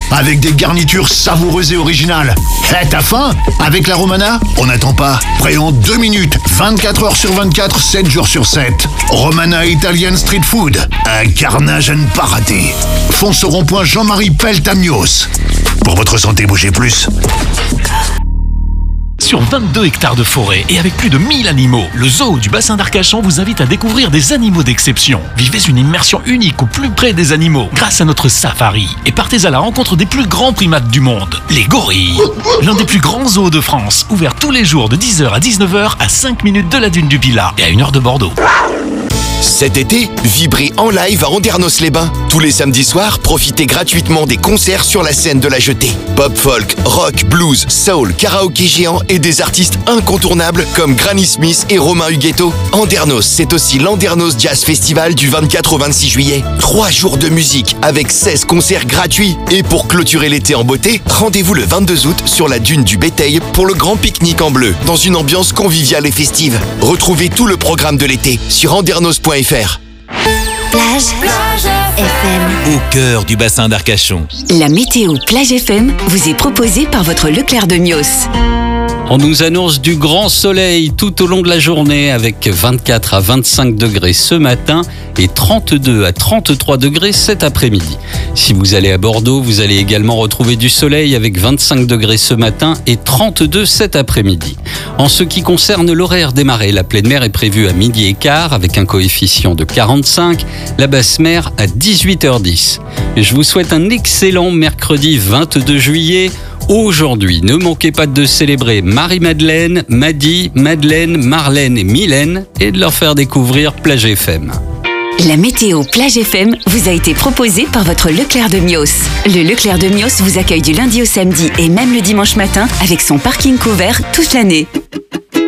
avec des garnitures savoureuses et originales. T'as faim? Avec la Romana, on n'attend pas. Prêt en 2 minutes, 24 heures sur 24, 7 jours sur 7. Romana Italian Street Food, un carnage à ne pas rater. Fonce au rond-point Jean-Marie Peltamios. Pour votre santé, bougez plus. Sur 22 hectares de forêt et avec plus de 1000 animaux, le zoo du bassin d'Arcachon vous invite à découvrir des animaux d'exception. Vivez une immersion unique au plus près des animaux grâce à notre safari et partez à la rencontre des plus grands primates du monde, les gorilles. L'un des plus grands zoos de France, ouvert tous les jours de 10h à 19h à 5 minutes de la dune du Pilat et à 1 heure de Bordeaux. Cet été, vibrez en live à Andernos-les-Bains. Tous les samedis soirs, profitez gratuitement des concerts sur la scène de la Jetée. Pop, folk, rock, blues, soul, karaoké géant et des artistes incontournables comme Granny Smith et Romain Huguetto. Andernos, c'est aussi l'Andernos Jazz Festival du 24 au 26 juillet. 3 jours de musique avec 16 concerts gratuits. Et pour clôturer l'été en beauté, rendez-vous le 22 août sur la dune du Béteil pour le grand pique-nique en bleu, dans une ambiance conviviale et festive. Retrouvez tout le programme de l'été sur andernos.fr. Plage FM. Au cœur du bassin d'Arcachon. La météo Plage FM vous est proposée par votre Leclerc de Mios. On nous annonce du grand soleil tout au long de la journée avec 24 à 25 degrés ce matin et 32 à 33 degrés cet après-midi. Si vous allez à Bordeaux, vous allez également retrouver du soleil avec 25 degrés ce matin et 32 cet après-midi. En ce qui concerne l'horaire des marées, la pleine mer est prévue à 12h15 avec un coefficient de 45, la basse mer à 18h10. Je vous souhaite un excellent mercredi 22 juillet. Aujourd'hui, ne manquez pas de célébrer Marie-Madeleine, Maddy, Madeleine, Marlène et Mylène et de leur faire découvrir Plage FM. La météo Plage FM vous a été proposée par votre Leclerc de Mios. Le Leclerc de Mios vous accueille du lundi au samedi et même le dimanche matin avec son parking couvert toute l'année.